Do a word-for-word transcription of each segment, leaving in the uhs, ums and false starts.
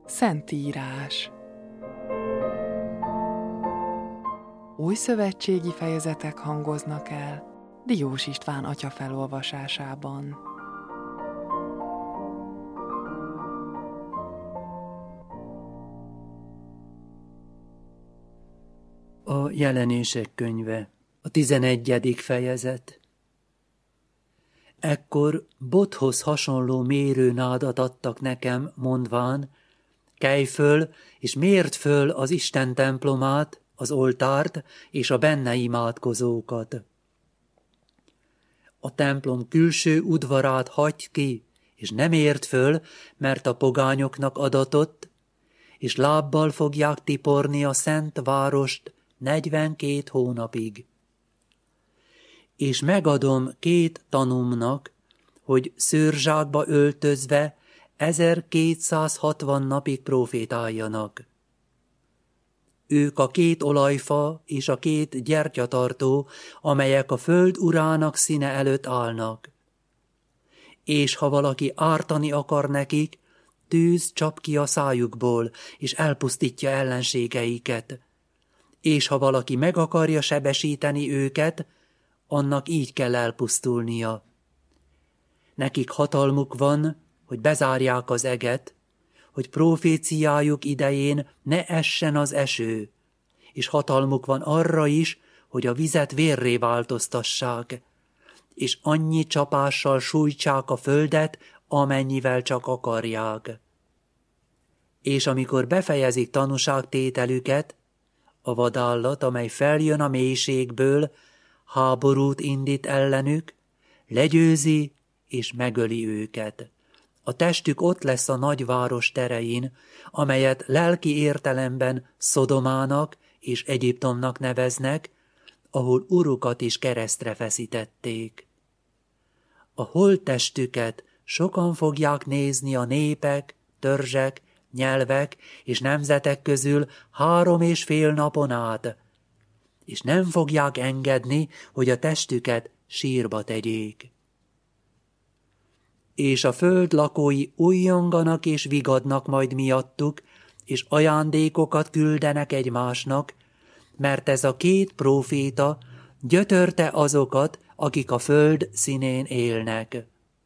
Szentírás. Újszövetségi fejezetek hangoznak el Diós István atya felolvasásában. A Jelenések könyve, a tizenegyedik fejezet. Ekkor bothoz hasonló mérőnádat adtak nekem, mondván, kelj föl, és mérd föl az Isten templomát, az oltárt és a benne imádkozókat. A templom külső udvarát hagyd ki, és nem érd föl, mert a pogányoknak adatott, és lábbal fogják tiporni a szent várost negyvenkét hónapig. És megadom két tanúmnak, hogy szőrzsákba öltözve ezerkétszázhatvan napig profétáljanak. Ők a két olajfa és a két gyertyatartó, amelyek a föld urának színe előtt állnak. És ha valaki ártani akar nekik, tűz csap ki a szájukból, és elpusztítja ellenségeiket. És ha valaki meg akarja sebesíteni őket, annak így kell elpusztulnia. Nekik hatalmuk van, hogy bezárják az eget, hogy proféciájuk idején ne essen az eső, és hatalmuk van arra is, hogy a vizet vérré változtassák, és annyi csapással sújtsák a földet, amennyivel csak akarják. És amikor befejezik tanúságtételüket, a vadállat, amely feljön a mélységből, háborút indít ellenük, legyőzi és megöli őket. A testük ott lesz a nagyváros terein, amelyet lelki értelemben Szodomának és Egyiptomnak neveznek, ahol urukat is keresztre feszítették. A holttestüket sokan fogják nézni a népek, törzsek, nyelvek és nemzetek közül három és fél napon át, és nem fogják engedni, hogy a testüket sírba tegyék. És a föld lakói ujjonganak és vigadnak majd miattuk, és ajándékokat küldenek egymásnak, mert ez a két próféta gyötörte azokat, akik a föld színén élnek.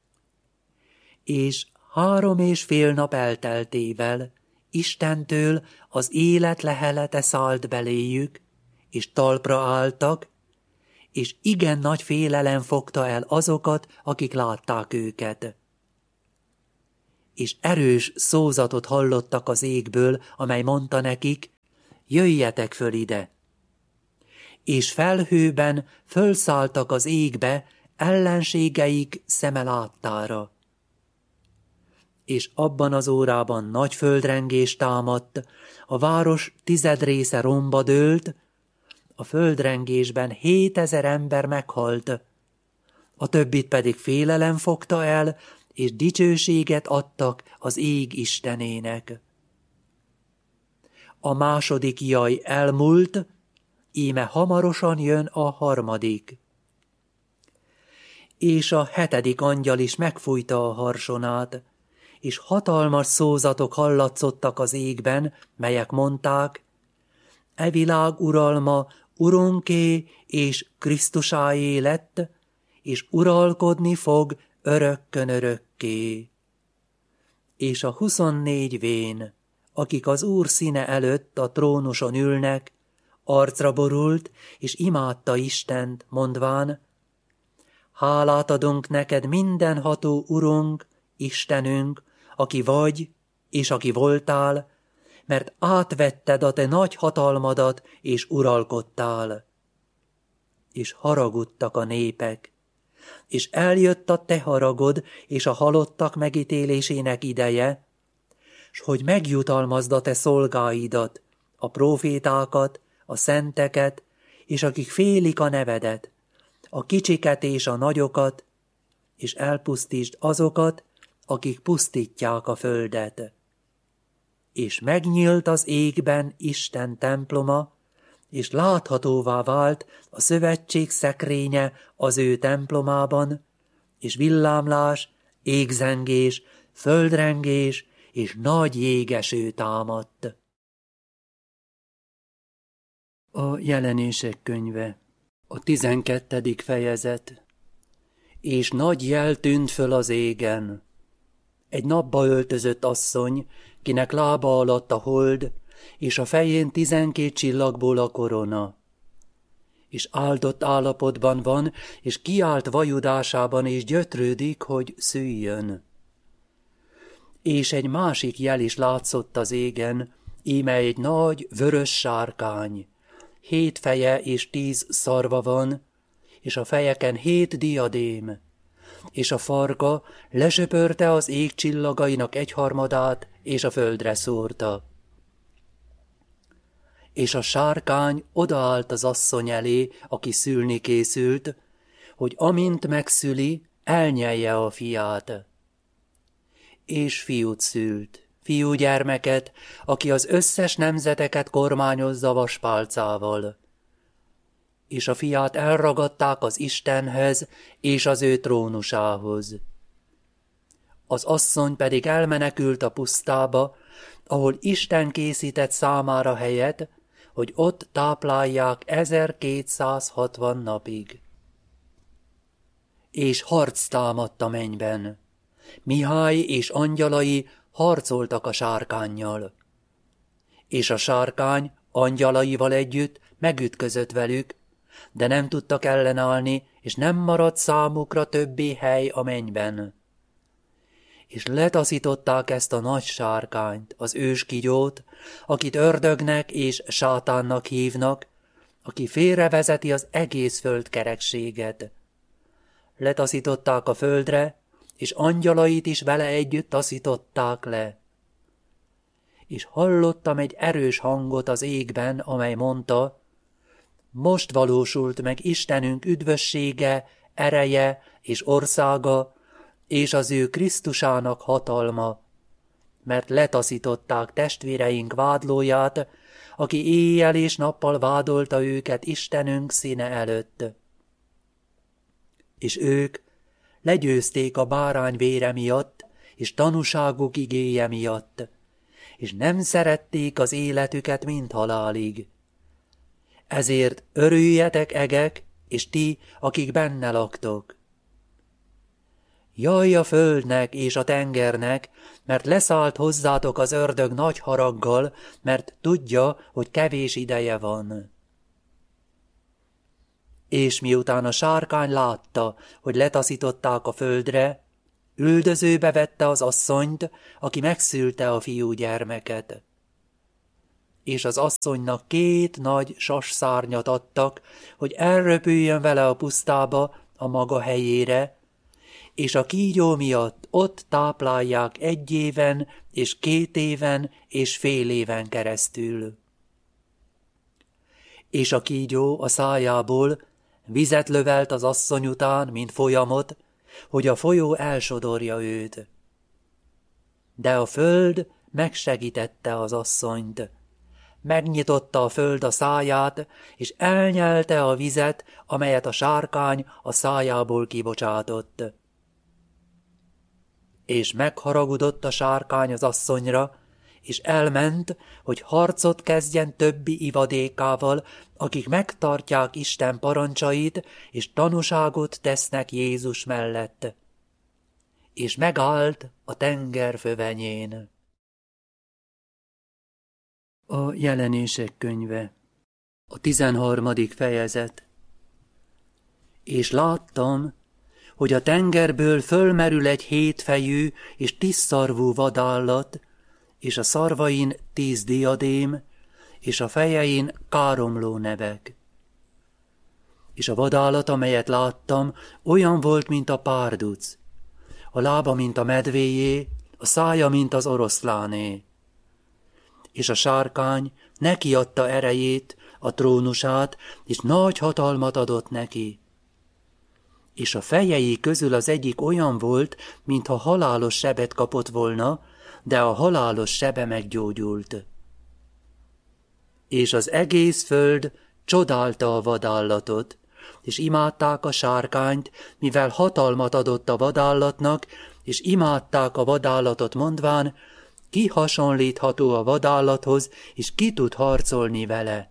És három és fél nap elteltével Istentől az élet lehelete szállt beléjük, és talpra álltak, és igen nagy félelem fogta el azokat, akik látták őket. És erős szózatot hallottak az égből, amely mondta nekik, jöjjetek föl ide. És felhőben fölszálltak az égbe ellenségeik szeme láttára. És abban az órában nagy földrengés támadt, a város tized része romba dőlt, a földrengésben hétezer ember meghalt, a többit pedig félelem fogta el, és dicsőséget adtak az ég Istenének. A második jaj elmúlt, íme hamarosan jön a harmadik. És a hetedik angyal is megfújta a harsonát, és hatalmas szózatok hallatszottak az égben, melyek mondták, e világ uralma Urunké és Krisztusáé lett, és uralkodni fog örökkön örökké. És a huszonnégy vén, akik az Úr színe előtt a trónuson ülnek, arcra borult, és imádta Istent, mondván, hálát adunk neked mindenható Urunk, Istenünk, aki vagy, és aki voltál, mert átvetted a te nagy hatalmadat, és uralkodtál. És haragudtak a népek, és eljött a te haragod, és a halottak megítélésének ideje, s hogy megjutalmazd a te szolgáidat, a prófétákat, a szenteket, és akik félik a nevedet, a kicsiket és a nagyokat, és elpusztítsd azokat, akik pusztítják a földet. És megnyílt az égben Isten temploma, és láthatóvá vált a szövetség szekrénye az ő templomában, és villámlás, égzengés, földrengés és nagy jégeső támadt. A Jelenések könyve, a tizenkettedik fejezet. És nagy jel tűnt föl az égen. Egy napba öltözött asszony, kinek lába alatt a hold, és a fején tizenkét csillagból a korona. És áldott állapotban van, és kiált vajudásában, és gyötrődik, hogy szüljön. És egy másik jel is látszott az égen, íme egy nagy, vörös sárkány. Hét feje és tíz szarva van, és a fejeken hét diadém, és a farka lesöpörte az ég csillagainak egyharmadát, és a földre szórta. És a sárkány odaállt az asszony elé, aki szülni készült, hogy amint megszüli, elnyelje a fiát. És fiút szült, fiúgyermeket, aki az összes nemzeteket kormányozza vaspálcával. És a fiát elragadták az Istenhez és az ő trónusához. Az asszony pedig elmenekült a pusztába, ahol Isten készített számára helyet, hogy ott táplálják ezerkétszázhatvan napig. És harc támadt a mennyben. Mihály és angyalai harcoltak a sárkánnyal. És a sárkány angyalaival együtt megütközött velük, de nem tudtak ellenállni, és nem maradt számukra többé hely a mennyben. És letaszították ezt a nagy sárkányt, az őskigyót, akit ördögnek és sátánnak hívnak, aki félrevezeti az egész földkerekséget. Letaszították a földre, és angyalait is vele együtt taszították le. És hallottam egy erős hangot az égben, amely mondta, most valósult meg Istenünk üdvössége, ereje és országa, és az ő Krisztusának hatalma, mert letaszították testvéreink vádlóját, aki éjjel és nappal vádolta őket Istenünk színe előtt. És ők legyőzték a bárány vére miatt, és tanúságuk igéje miatt, és nem szerették az életüket, mint halálig. Ezért örüljetek, egek, és ti, akik benne laktok. Jaj a földnek és a tengernek, mert leszállt hozzátok az ördög nagy haraggal, mert tudja, hogy kevés ideje van. És miután a sárkány látta, hogy letaszították a földre, üldözőbe vette az asszonyt, aki megszülte a fiúgyermeket. És az asszonynak két nagy sasszárnyat adtak, hogy elröpüljön vele a pusztába, a maga helyére, és a kígyó miatt ott táplálják egy éven, és két éven, és fél éven keresztül. És a kígyó a szájából vizet lövelt az asszony után, mint folyamot, hogy a folyó elsodorja őt. De a föld megsegítette az asszonyt. Megnyitotta a föld a száját, és elnyelte a vizet, amelyet a sárkány a szájából kibocsátott. És megharagudott a sárkány az asszonyra, és elment, hogy harcot kezdjen többi ivadékával, akik megtartják Isten parancsait, és tanúságot tesznek Jézus mellett. És megállt a tenger fövenyén. A Jelenések könyve, a tizenharmadik fejezet. És láttam, hogy a tengerből fölmerül egy hétfejű és tízszarvú vadállat, és a szarvain tíz diadém, és a fejein káromló nevek. És a vadállat, amelyet láttam, olyan volt, mint a párduc, a lába, mint a medvéjé, a szája, mint az oroszláné. És a sárkány neki adta erejét, a trónusát, és nagy hatalmat adott neki. És a fejei közül az egyik olyan volt, mintha halálos sebet kapott volna, de a halálos sebe meggyógyult. És az egész föld csodálta a vadállatot, és imádták a sárkányt, mivel hatalmat adott a vadállatnak, és imádták a vadállatot mondván, ki hasonlítható a vadállathoz, és ki tud harcolni vele.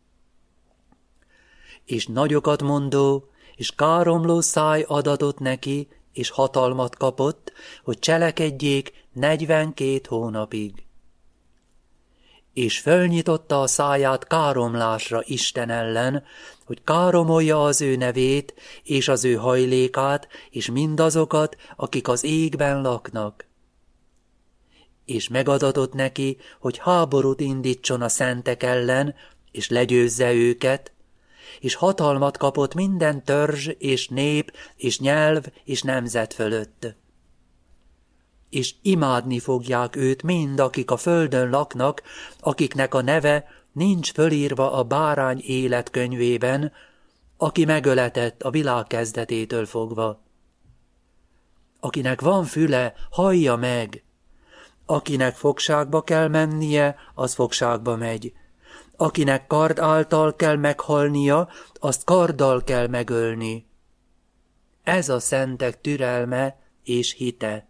És nagyokat mondó, és káromló száj adatot neki, és hatalmat kapott, hogy cselekedjék negyvenkét hónapig. És fölnyitotta a száját káromlásra Isten ellen, hogy káromolja az ő nevét, és az ő hajlékát, és mindazokat, akik az égben laknak. És megadatott neki, hogy háborút indítson a szentek ellen, és legyőzze őket, és hatalmat kapott minden törzs, és nép, és nyelv, és nemzet fölött. És imádni fogják őt mind, akik a földön laknak, akiknek a neve nincs fölírva a bárány életkönyvében, aki megöletett a világ kezdetétől fogva. Akinek van füle, hallja meg, akinek fogságba kell mennie, az fogságba megy. Akinek kard által kell meghalnia, azt karddal kell megölni. Ez a szentek türelme és hite.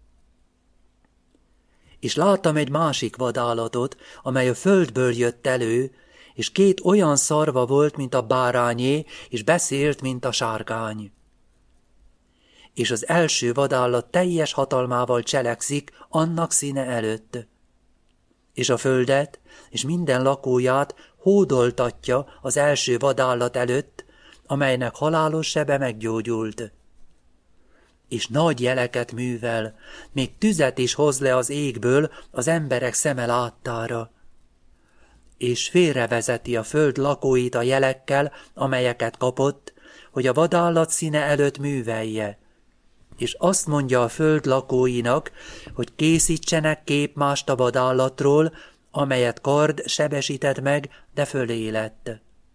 És láttam egy másik vadállatot, amely a földből jött elő, és két olyan szarva volt, mint a bárányé, és beszélt, mint a sárkány. És az első vadállat teljes hatalmával cselekszik annak színe előtt. És a földet, és minden lakóját hódoltatja az első vadállat előtt, amelynek halálos sebe meggyógyult. És nagy jeleket művel, még tüzet is hoz le az égből az emberek szeme láttára. És félrevezeti a föld lakóit a jelekkel, amelyeket kapott, hogy a vadállat színe előtt művelje. És azt mondja a föld lakóinak, hogy készítsenek képmást a vadállatról, amelyet kard sebesített meg, de fölé lett.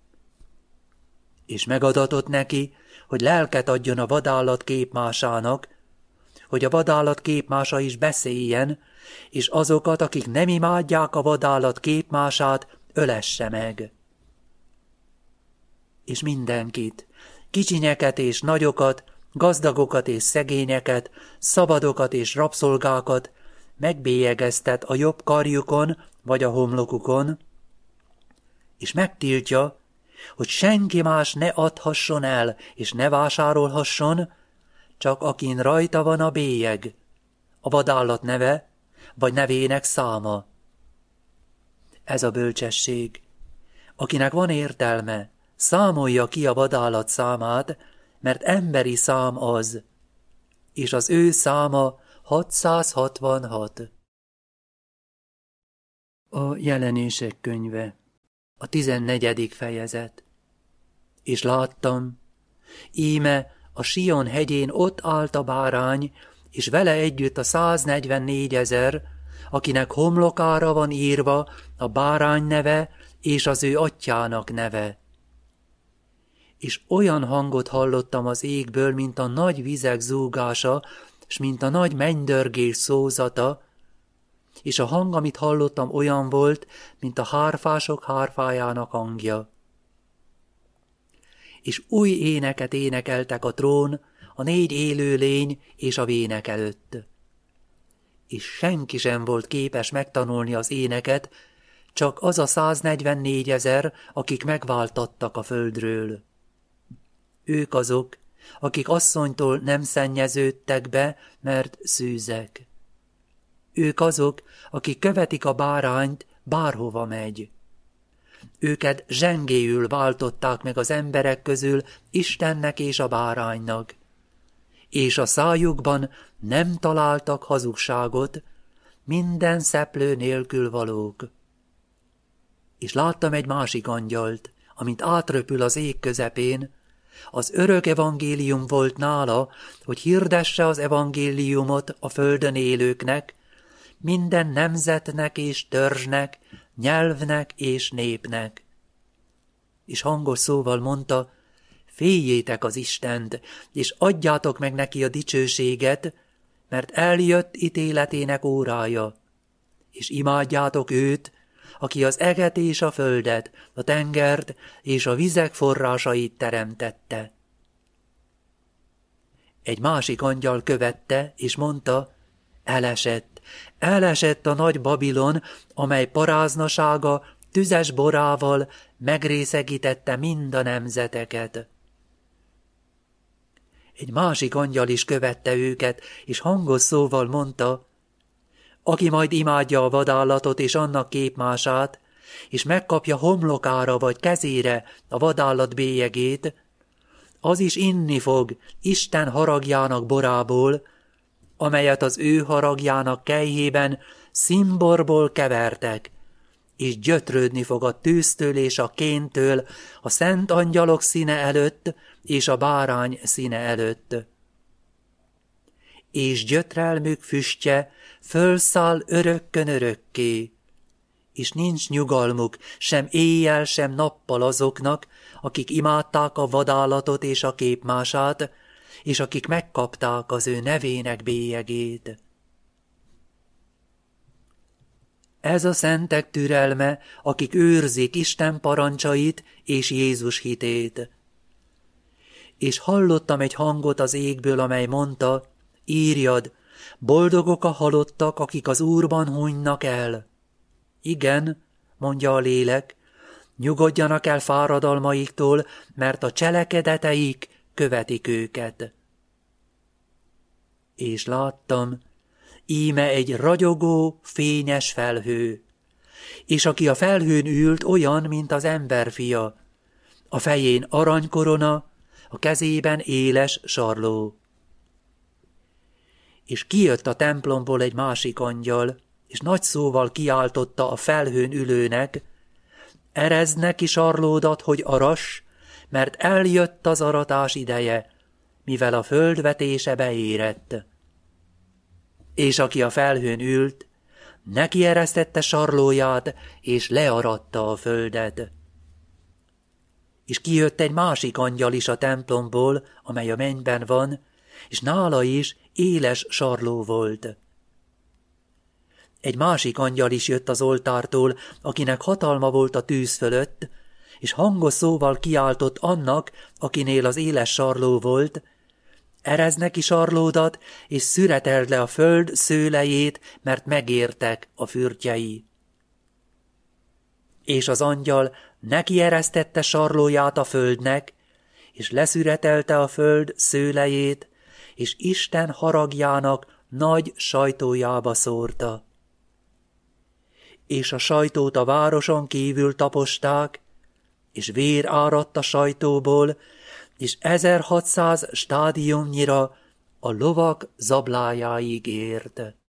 És megadatott neki, hogy lelket adjon a vadállat képmásának, hogy a vadállat képmása is beszéljen, és azokat, akik nem imádják a vadállat képmását, ölesse meg. És mindenkit, kicsinyeket és nagyokat, gazdagokat és szegényeket, szabadokat és rabszolgákat megbélyegeztet a jobb karjukon vagy a homlokukon, és megtiltja, hogy senki más ne adhasson el, és ne vásárolhasson, csak akin rajta van a bélyeg, a vadállat neve, vagy nevének száma. Ez a bölcsesség. Akinek van értelme, számolja ki a vadállat számát, mert emberi szám az, és az ő száma hatszázhatvanhat. A Jelenések könyve, a tizennegyedik fejezet. És láttam, íme a Sion hegyén ott állt a bárány, és vele együtt a száznegyvennégyezer, akinek homlokára van írva a bárány neve és az ő atyjának neve. És olyan hangot hallottam az égből, mint a nagy vizek zúgása, s mint a nagy mennydörgés szózata, és a hang, amit hallottam, olyan volt, mint a hárfások hárfájának hangja. És új éneket énekeltek a trón, a négy élőlény és a vének előtt. És senki sem volt képes megtanulni az éneket, csak az a száznegyvennégyezer, akik megváltattak a földről. Ők azok, akik asszonytól nem szennyeződtek be, mert szűzek. Ők azok, akik követik a bárányt, bárhova megy. Őket zsengéül váltották meg az emberek közül Istennek és a báránynak, és a szájukban nem találtak hazugságot, minden szeplő nélkül valók. És láttam egy másik angyalt, amint átröpül az ég közepén, az örök evangélium volt nála, hogy hirdesse az evangéliumot a földön élőknek, minden nemzetnek és törzsnek, nyelvnek és népnek. És hangos szóval mondta, féljétek az Istent, és adjátok meg neki a dicsőséget, mert eljött ítéletének órája, és imádjátok őt, aki az eget és a földet, a tengert és a vizek forrásait teremtette. Egy másik angyal követte, és mondta, elesett, Elesett a nagy Babilon, amely paráznasága tüzes borával megrészegítette mind a nemzeteket. Egy másik angyal is követte őket, és hangos szóval mondta, aki majd imádja a vadállatot és annak képmását, és megkapja homlokára vagy kezére a vadállat bélyegét, az is inni fog Isten haragjának borából, amelyet az ő haragjának kelyhében szimborból kevertek, és gyötrődni fog a tűztől és a kéntől, a szent angyalok színe előtt és a bárány színe előtt. És gyötrelmük füstje fölszáll örökkön örökké, és nincs nyugalmuk sem éjjel, sem nappal azoknak, akik imádták a vadállatot és a képmását, és akik megkapták az ő nevének bélyegét. Ez a szentek türelme, akik őrzik Isten parancsait és Jézus hitét. És hallottam egy hangot az égből, amely mondta, írjad, boldogok a halottak, akik az Úrban hunynak el. Igen, mondja a lélek, nyugodjanak el fáradalmaiktól, mert a cselekedeteik követik őket. És láttam, íme egy ragyogó, fényes felhő, és aki a felhőn ült, olyan, mint az emberfia, a fején aranykorona, a kezében éles sarló. És kijött a templomból egy másik angyal, és nagy szóval kiáltotta a felhőn ülőnek, erezd neki sarlódat, hogy arass, mert eljött az aratás ideje, mivel a földvetése beérett. És aki a felhőn ült, neki eresztette sarlóját, és learatta a földet. És kijött egy másik angyal is a templomból, amely a mennyben van, és nála is éles sarló volt. Egy másik angyal is jött az oltártól, akinek hatalma volt a tűz fölött, és hangos szóval kiáltott annak, akinél az éles sarló volt, erezd neki sarlódat, és szüreteld le a föld szőlejét, mert megértek a fürtjei. És az angyal neki eresztette sarlóját a földnek, és leszüretelte a föld szőlejét, és Isten haragjának nagy sajtójába szórta. És a sajtót a városon kívül taposták, és vér áradt a sajtóból, és ezerhatszáz stádiumnyira a lovak zablájáig ért.